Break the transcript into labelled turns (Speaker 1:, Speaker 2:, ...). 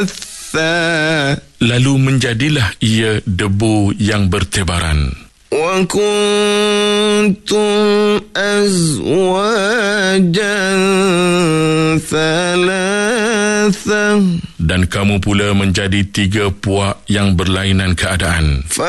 Speaker 1: بثا
Speaker 2: Lalu menjadilah ia debu yang bertebaran.
Speaker 1: وكنتم أزواجا ثلاثة
Speaker 2: Dan kamu pula menjadi 3 puak yang berlainan keadaan.